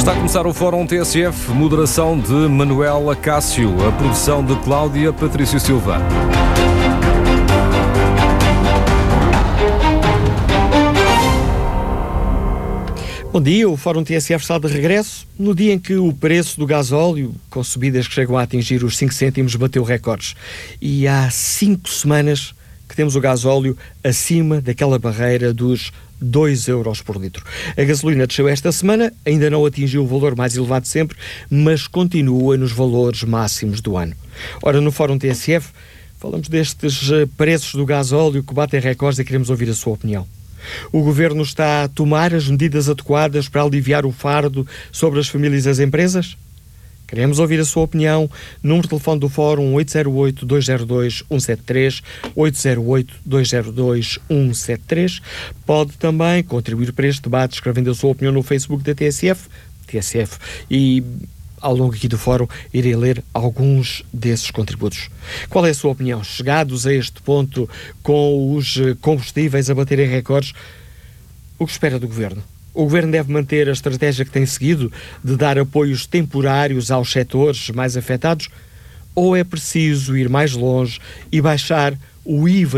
Está a começar o Fórum TSF, moderação de Manuela Cássio, a produção de Cláudia Patrício Silva. Bom dia, o Fórum TSF está de regresso no dia em que o preço do gasóleo, com subidas que chegam a atingir os 5 cêntimos, bateu recordes. E há 5 semanas que temos o gasóleo acima daquela barreira dos 2 euros por litro. A gasolina desceu esta semana, ainda não atingiu o valor mais elevado de sempre, mas continua nos valores máximos do ano. Ora, no Fórum TSF, falamos destes preços do gasóleo que batem recordes e queremos ouvir a sua opinião. O Governo está a tomar as medidas adequadas para aliviar o fardo sobre as famílias e as empresas? Queremos ouvir a sua opinião. Número de telefone do Fórum 808-202-173, 808-202-173. Pode também contribuir para este debate escrevendo a sua opinião no Facebook da TSF, e ao longo aqui do Fórum irei ler alguns desses contributos. Qual é a sua opinião? Chegados a este ponto, com os combustíveis a baterem recordes, o que espera do Governo? O Governo deve manter a estratégia que tem seguido de dar apoios temporários aos setores mais afetados? Ou é preciso ir mais longe e baixar o IVA